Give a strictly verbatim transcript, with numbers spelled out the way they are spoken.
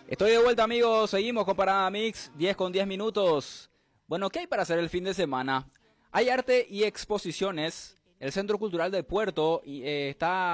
Estoy de vuelta, amigos. Seguimos con Parada Mix, diez con diez minutos. Bueno, ¿qué hay para hacer el fin de semana? Hay arte y exposiciones. El Centro Cultural del Puerto y, eh, está